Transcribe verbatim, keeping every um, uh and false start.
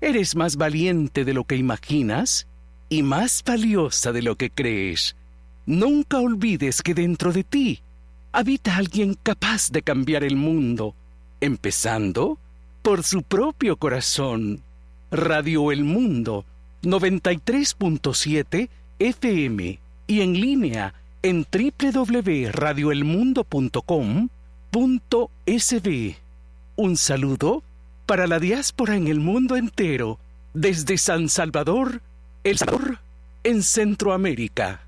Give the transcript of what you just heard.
Eres más valiente de lo que imaginas y más valiosa de lo que crees. Nunca olvides que dentro de ti habita alguien capaz de cambiar el mundo, empezando por su propio corazón. Radio El Mundo, noventa y tres punto siete F M y en línea en doble u doble u doble u punto radio el mundo punto com punto es be. Un saludo para la diáspora en el mundo entero, desde San Salvador, El Salvador, en Centroamérica.